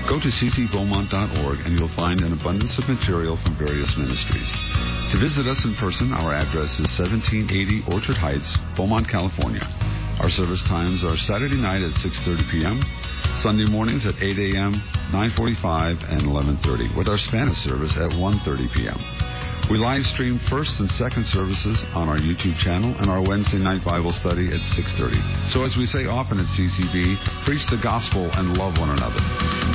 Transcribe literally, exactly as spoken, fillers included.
Go to c c beaumont dot org and you'll find an abundance of material from various ministries. To visit us in person, our address is seventeen eighty Orchard Heights, Beaumont, California. Our service times are Saturday night at six thirty p.m., Sunday mornings at eight a.m., nine forty-five, and eleven thirty, with our Spanish service at one thirty p.m. We live stream first and second services on our YouTube channel and our Wednesday night Bible study at six thirty. So as we say often at C C B, preach the gospel and love one another.